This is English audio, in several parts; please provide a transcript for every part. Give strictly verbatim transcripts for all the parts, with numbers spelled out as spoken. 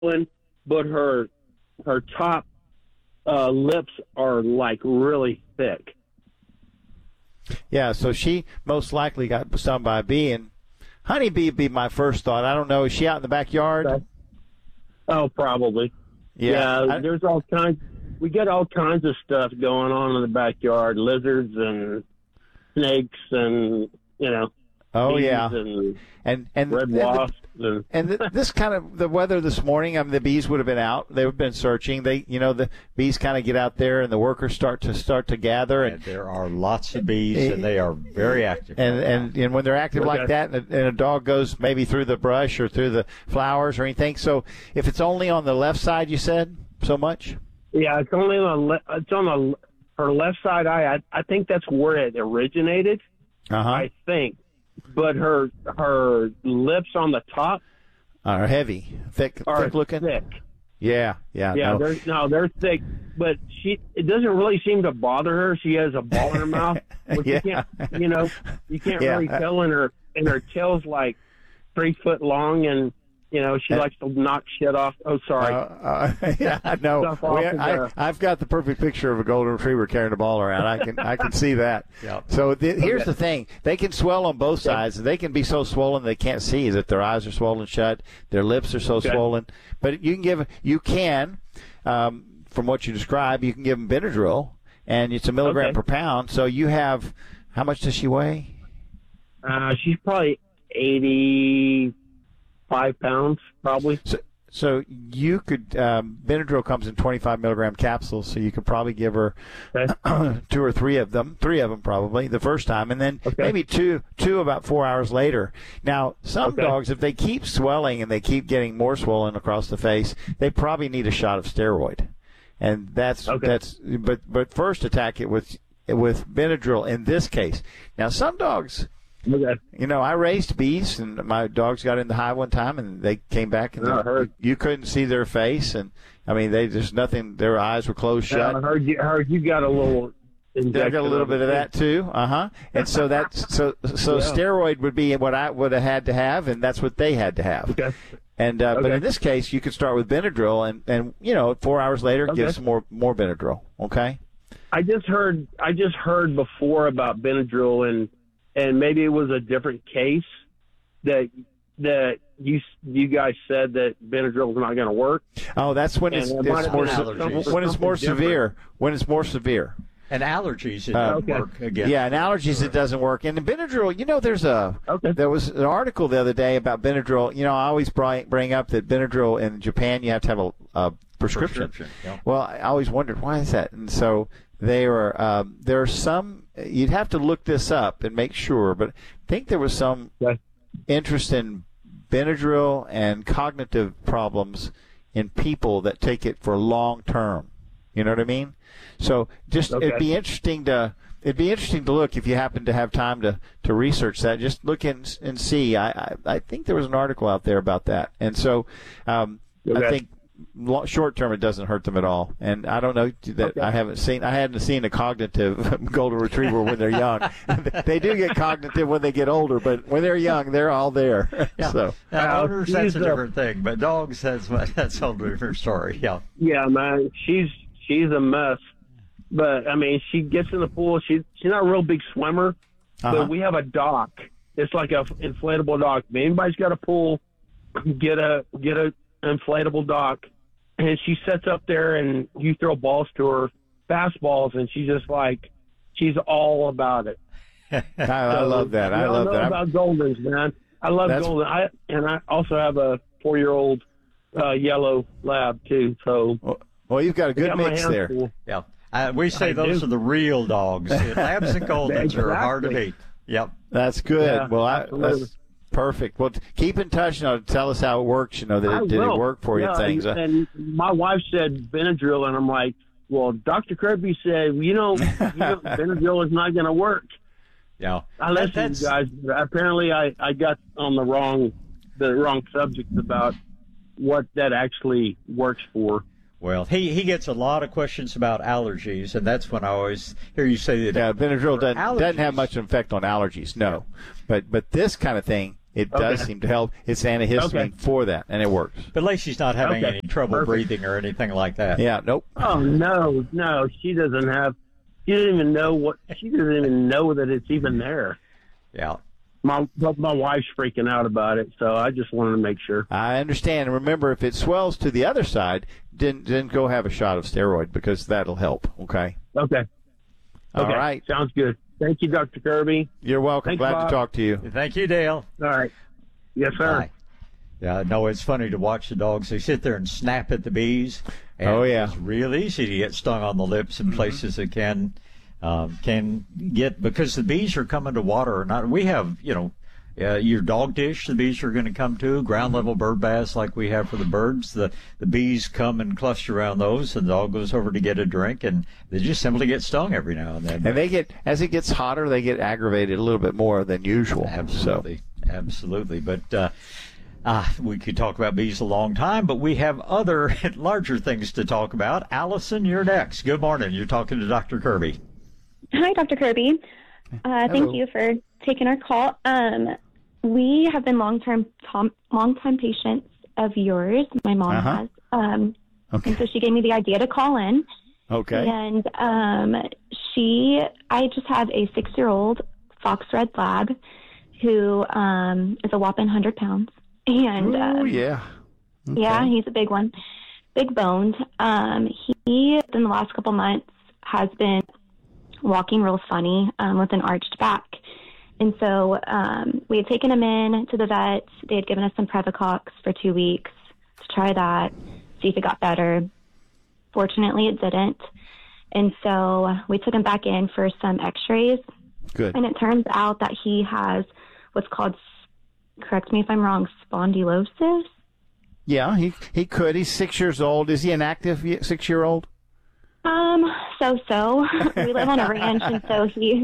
swollen, but her her top uh, lips are like really thick. Yeah, so she most likely got stung by a bee, and honeybee would be my first thought. I don't know. Is she out in the backyard? Okay. Oh, probably. Yeah. Yeah, I, there's all kinds. We get all kinds of stuff going on in the backyard: lizards and snakes, and you know. oh bees yeah. And And and red and the- wasps. And, And th- this kind of the weather this morning, I mean, the bees would have been out. They've been searching. They, you know, the bees kind of get out there, and the workers start to start to gather. And And there are lots of bees, and they are very active. and right and, and when they're active like Okay. that, and a, and a dog goes maybe through the brush or through the flowers or anything. So if it's only on the left side, you said so much. yeah, it's only on the le- it's on the her left side eye. I, I think that's where it originated. Uh huh. I think, but her her lips on the top Are heavy, thick, are thick looking. thick. Yeah, yeah. Yeah, no. they're no, they're thick, but she it doesn't really seem to bother her. She has a ball in her mouth, which Yeah. you can't, you know, you can't Yeah. really tell. And her and her tail's like three foot long, and you know she Uh, likes to knock shit off. Oh, sorry. Uh, uh, yeah, I know. Stuff off We- of I, the- I've got the perfect picture of a golden retriever carrying the ball around. I can I can see that. Yep. So the, here's the thing: they can swell on both sides, and they can be so swollen they can't see. That their eyes are swollen shut, their lips are so Okay. swollen. But you can give you can, um, from what you describe, you can give them Benadryl, and it's a milligram Okay. per pound. So you have how much does she weigh? Uh, she's probably eighty-five pounds, probably. So, so you could um, Benadryl comes in twenty-five milligram capsules, so you could probably give her Okay. two or three of them, three of them probably the first time, and then Okay. maybe two, two about four hours later. Now, some Okay. dogs, if they keep swelling and they keep getting more swollen across the face, they probably need a shot of steroid, and that's Okay. that's. But but first attack it with with Benadryl in this case. Now, some dogs. Okay. You know, I raised bees, and my dogs got in the hive one time, and they came back, and Yeah, I they- heard. you couldn't see their face, and I mean, they just nothing. Their eyes were closed shut. I heard you. Heard you got a little. Yeah, I injection got a little of it, bit of that too. Uh huh. And so that's so so Yeah. steroid would be what I would have had to have, and that's what they had to have. Okay. And uh, but Okay. in this case, you could start with Benadryl, and and you know, four hours later, Okay. give some more more Benadryl. Okay. I just heard. I just heard before about Benadryl, and and maybe it was a different case that that you you guys said that Benadryl is not going to work. Oh, that's when And it's, it might it's have more been se- allergies. when it's more Something severe. When it's more severe. And allergies, it Uh, doesn't Okay. work again. Yeah, and allergies it doesn't work. And the Benadryl, you know, there's a Okay. there was an article the other day about Benadryl. You know, I always bring bring up that Benadryl in Japan you have to have a, a prescription. Prescription, yeah. Well, I always wondered why is that, and so they are um, there are some. You'd have to look this up and make sure, but I think there was some Okay. interest in Benadryl and cognitive problems in people that take it for long term. You know what I mean? So just Okay. it'd be interesting to it'd be interesting to look if you happen to have time to, to research that. Just look in, and see. I, I I think there was an article out there about that, and so um, I Okay. think lo- short term it doesn't hurt them at all. And I don't know that Okay. I haven't seen I hadn't seen a cognitive golden retriever when they're young. They do get cognitive when they get older, but when they're young, they're all there. Yeah. So. Now, Uh, owners, that's a she's a- different thing, but dogs, that's that's a whole different story. Yeah. Yeah, man, she's she's a mess. But I mean, she gets in the pool. She she's not a real big swimmer, Uh-huh. but we have a dock. It's like a inflatable dock. If anybody's got a pool, get a get a inflatable dock, and she sits up there, and you throw balls to her, fastballs, and she's just like, she's all about it. I, I So, love that. I you love know that. I'm- about Goldens, man. I love That's- Golden. I and I also have a four-year-old uh, yellow lab too. So Well, you've got a I good got my mix hands there. full. Yeah. Uh, we say I those do. are the real dogs. Labs and Goldens are hard to Exactly. beat. Yep. That's good. Yeah, well, I, absolutely. that's perfect. Well, t- keep in touch. You know, tell us how it works. You know, that I it, did it will. work for you? Yeah, and things. And, Uh, and my wife said Benadryl, and I'm like, well, Doctor Kirby said, you know, you know Benadryl is not going to work. Yeah. I That- listened that's- to you guys. But apparently, I, I got on the wrong the wrong subject about what that actually works for. Well, he, he gets a lot of questions about allergies, and that's when I always hear you say that. yeah, Benadryl doesn't, doesn't have allergies- much effect on allergies. No, but but this kind of thing It does Okay. seem to help. It's antihistamine Okay. for that, and it works. But Lacey's not having Okay. any trouble Perfect. breathing or anything like that. Yeah, nope. Oh no, no, she doesn't have. She doesn't even know what. She doesn't even know that it's even there. Yeah. My my wife's freaking out about it, so I just wanted to make sure. I understand. And remember, if it swells to the other side, then, then go have a shot of steroid because that'll help, okay? Okay. All okay. right. Sounds good. Thank you, Doctor Kirby. You're welcome. Thanks, Glad Bob. to talk to you. Thank you, Dale. All right. Yes, sir. Bye. Yeah, no, it's funny to watch the dogs. They sit there and snap at the bees. And Oh, yeah. It's real easy to get stung on the lips in places that can um, can get, because the bees are coming to water or not. We have, you know, uh, your dog dish, the bees are going to come to. Ground level bird baths like we have for the birds. The, the bees come and cluster around those, and the dog goes over to get a drink, and they just simply get stung every now and then. And they get, as it gets hotter, they get aggravated a little bit more than usual. Absolutely. Absolutely. But uh, uh, we could talk about bees a long time, but we have other larger things to talk about. Allison, you're next. Good morning. You're talking to Doctor Kirby. Hi, Doctor Kirby. Uh, thank you for taking our call. Um, we have been long-term tom- long-time patients of yours. My mom Uh-huh. has. Um, Okay. And so she gave me the idea to call in. Okay. And um, she, I just have a six-year-old fox red lab who um, is a whopping one hundred pounds. And Oh, um, yeah. Okay. yeah, he's a big one, big boned. Um, he, in the last couple months, has been walking real funny um, with an arched back. And so um, we had taken him in to the vet. They had given us some Previcox for two weeks to try that, see if it got better. Fortunately, it didn't. And so we took him back in for some x-rays. Good. And it turns out that he has what's called, correct me if I'm wrong, spondylosis. Yeah, he he could. He's six years old. Is he an active y- six-year-old? Um, so-so. We live on a ranch, and so he,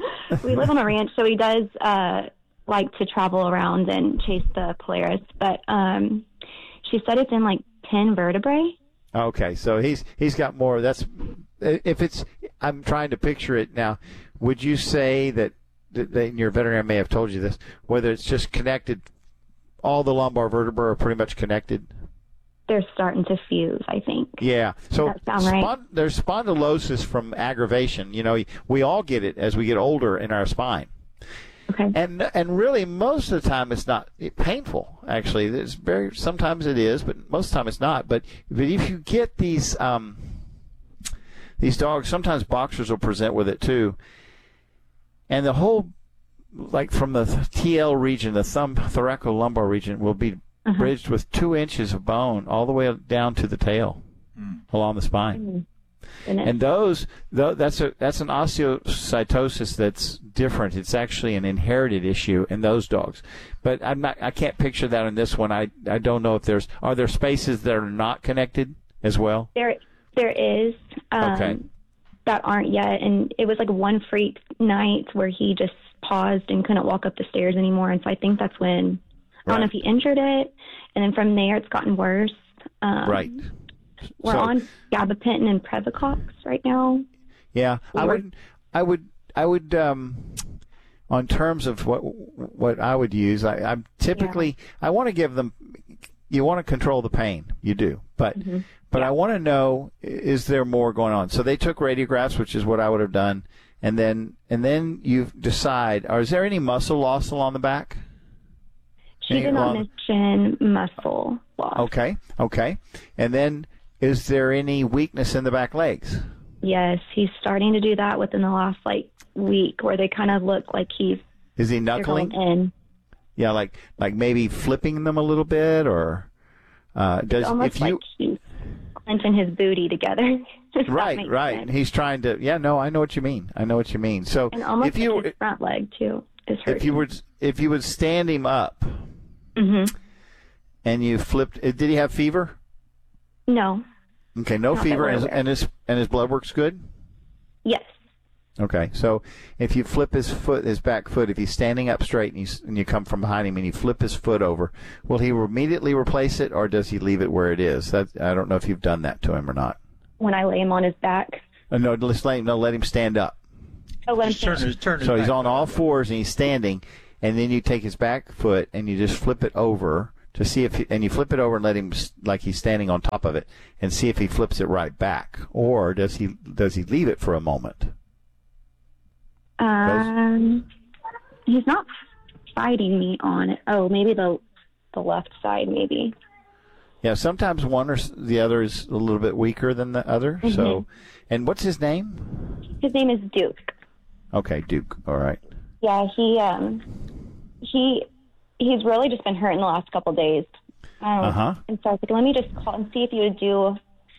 we live on a ranch, so he does, uh, like to travel around and chase the Polaris. But, um, she said it's in like ten vertebrae. Okay, so he's he's got more. That's if it's. I'm trying to picture it now. Would you say that, that, that your veterinarian may have told you this? Whether it's just connected, all the lumbar vertebrae are pretty much connected. They're starting to fuse, I think. Yeah. So Does that sound right? spon- there's spondylosis from aggravation. You know, we all get it as we get older in our spine. Okay. And and really, most of the time, it's not painful. Actually, it's very. Sometimes it is, but most of the time it's not. But but if you get these um, these dogs, sometimes boxers will present with it too. And the whole, like from the T L region, the thumb thoracolumbar region, will be Uh-huh. bridged with two inches of bone all the way down to the tail, along the spine. Goodness. And those, tho- that's a that's an osteocytosis that's different. It's actually an inherited issue in those dogs. But I'm not. I can't picture that in this one. I I don't know if there's are there spaces that are not connected as well. There, there is um, Okay. that aren't yet, and it was like one freak night where he just paused and couldn't walk up the stairs anymore, and so I think that's when I don't know Right. if he injured it, and then from there it's gotten worse. Um, Right. We're So- on gabapentin and Previcox right now. Yeah, I Or- would, I would, I would. Um, on terms of what what I would use, I, I'm typically I want to give them. You want to control the pain, you do, but Mm-hmm. but I want to know, is there more going on? So they took radiographs, which is what I would have done, and then and then you decide, or is there any muscle loss along the back? She Any did not along- mention muscle loss. Okay, okay, and then is there any weakness in the back legs? Yes, he's starting to do that within the last like week, where they kind of look like he's Is he they're going knuckling? in. Yeah, like like maybe flipping them a little bit, or uh, does Almost if you like he's clenching his booty together. if that right makes right sense. he's trying to yeah no I know what you mean I know what you mean. So And almost if you like his front leg too is hurting. if you were if you would stand him up Mm-hmm. and you flipped, uh, did he have fever? No. Okay, no Not that fever, we're and his, aware. and his and his blood work's good. Yes. Okay, so if you flip his foot, his back foot, if he's standing up straight and you, s- and you come from behind him and you flip his foot over, will he immediately replace it, or does he leave it where it is? That I don't know if you've done that to him or not. When I lay him on his back. Uh, no, let's let him, no, let him stand up. Oh, let him Just turn his, turn his So he's back on foot all up. fours and he's standing, and then you take his back foot and you just flip it over to see if he, and you flip it over and let him s- like he's standing on top of it and see if he flips it right back, or does he does he leave it for a moment? Um, he's not fighting me on it. Oh, maybe the the left side, maybe. Yeah, sometimes one or s- the other is a little bit weaker than the other. Mm-hmm. So, and what's his name? His name is Duke. Okay, Duke. All right. Yeah, he um he he's really just been hurt in the last couple of days. Um, Uh-huh. And so I was like, let me just call and see if you would do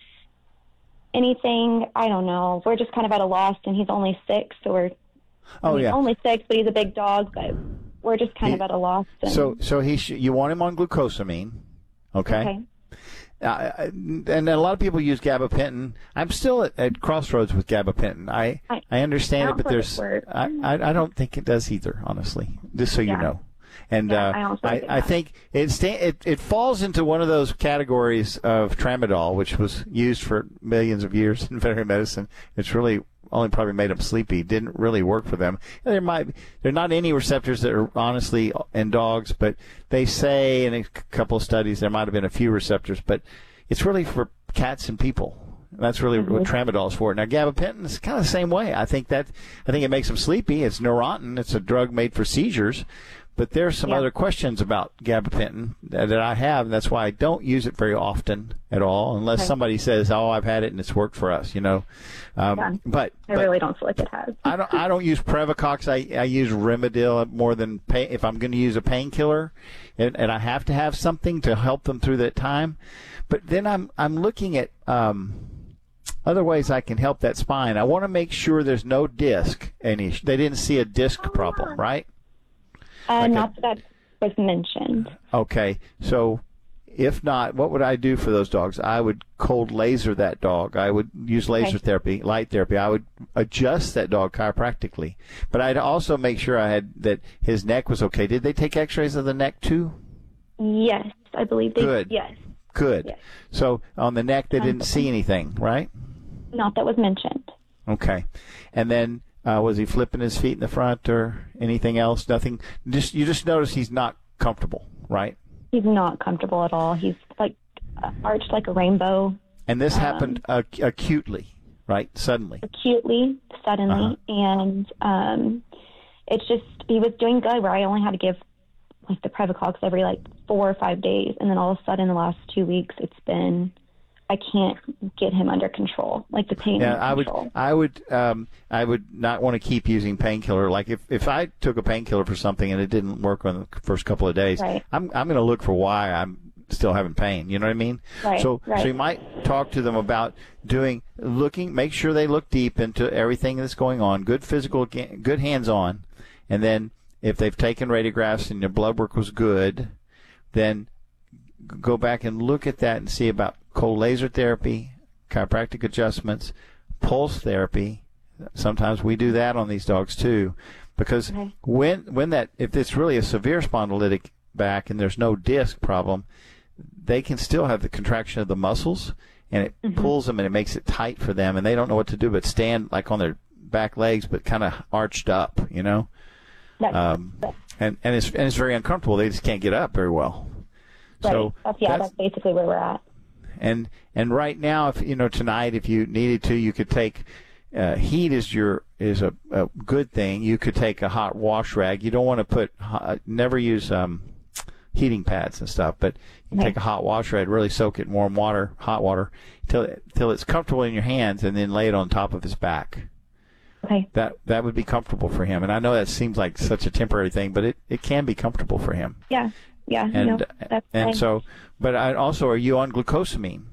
anything. I don't know. We're just kind of at a loss, and he's only six, so we're Oh, he's yeah. only six, but he's a big dog. But we're just kind He- of at a loss. And, So, so he sh- you want him on glucosamine, okay? okay. Uh, and a lot of people use gabapentin. I'm still at, at crossroads with gabapentin. I I- I understand I it, don't but feel there's like I, I I don't think it does either. Honestly, just so you Yeah. know. And Yeah, uh, I don't feel I, like it I does. think it, sta- it it falls into one of those categories of tramadol, which was used for millions of years in veterinary medicine. It's really only probably made them sleepy. Didn't really work for them. There might there are not any receptors that are honestly in dogs, but they say in a c- couple of studies there might have been a few receptors, but it's really for cats and people. That's really what tramadol is for. Now, gabapentin is kind of the same way. I think that I think it makes them sleepy. It's Neurontin. It's a drug made for seizures. But there's some Yeah. other questions about gabapentin that, that I have, and that's why I don't use it very often at all, unless Okay. somebody says, "Oh, I've had it and it's worked for us," you know. Um, Yeah. But, I but really don't feel like it has. I don't. I don't use Previcox. I, I use Rimadyl more than pain, if I'm going to use a painkiller, and, and I have to have something to help them through that time. But then I'm I'm looking at um, other ways I can help that spine. I want to make sure there's no disc. Any they didn't see a disc problem, right? Uh, Like a- not that that was mentioned. Okay, so if not, what would I do for those dogs? I would cold laser that dog. I would use laser Okay. therapy, light therapy. I would adjust that dog chiropractically. But I'd also make sure I had that his neck was okay. Did they take x-rays of the neck too? Yes, I believe they. Good. Yes, Good. Yes. So on the neck, they didn't see anything, right? not that was mentioned. Okay. And then uh, was he flipping his feet in the front or anything else? Nothing. Just you just notice he's not comfortable, right? He's not comfortable at all. He's like uh, arched like a rainbow, And this Um, happened ac- acutely, right? Suddenly. acutely, suddenly, Uh-huh. and um, it's just he was doing good. Where I only had to give like the Previcox every like four or five days, and then all of a sudden, the last two weeks, it's been I can't get him under control, like the pain Yeah, under I would, control. I would, um, I would not want to keep using painkiller. Like if, if I took a painkiller for something and it didn't work on the first couple of days, Right. I'm, I'm going to look for why I'm still having pain. You know what I mean? Right, So, right. so you might talk to them about doing, looking, make sure they look deep into everything that's going on. Good physical, ga- good hands-on, and then if they've taken radiographs and their blood work was good, then g- go back and look at that and see about cold laser therapy, chiropractic adjustments, pulse therapy. Sometimes we do that on these dogs too, because Okay. when when that if it's really a severe spondylitic back and there's no disc problem, they can still have the contraction of the muscles, and it Mm-hmm. pulls them and it makes it tight for them, and they don't know what to do but stand like on their back legs, but kind of arched up, you know. That's, Um, and and it's and it's very uncomfortable. They just can't get up very well. right. So that's, yeah, that's- that's basically where we're at. and and right now, if you know tonight, if you needed to, you could take uh, heat is your is a, a good thing. You could take a hot wash rag. You don't want to put hot, never use um, heating pads and stuff, but you can Okay. take a hot wash rag, really soak it in warm water, hot water, till till it's comfortable in your hands, and then lay it on top of his back. Okay. That that would be comfortable for him. And I know that seems like such a temporary thing, but it, it can be comfortable for him. Yeah. Yeah. And no, that's and fine. so, but I also, are you on glucosamine?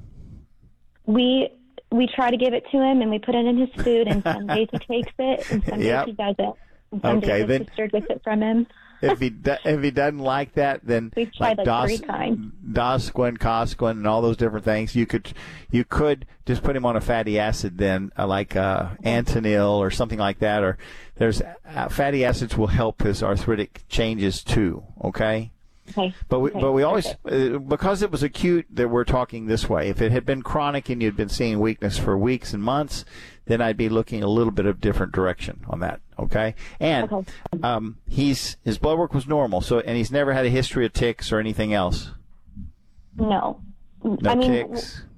we we try to give it to him, and we put it in his food, and some days he takes it, and some Yep. days he doesn't. And some Okay, days then- his sister gets it from him. if he do, if he doesn't like that, then We've tried, like, Dos, three times. Dosquin, Cosquin, and all those different things, you could you could just put him on a fatty acid then, uh, like uh, Antonil or something like that. Or there's uh, fatty acids will help his arthritic changes too. Okay, Okay. But we, okay. but we always, Okay. uh, because it was acute, that we're talking this way. If it had been chronic and you'd been seeing weakness for weeks and months, then I'd be looking a little bit of different direction on that. Okay. And Okay. um, he's his blood work was normal. So and he's never had a history of ticks or anything else. No. No I mean, ticks.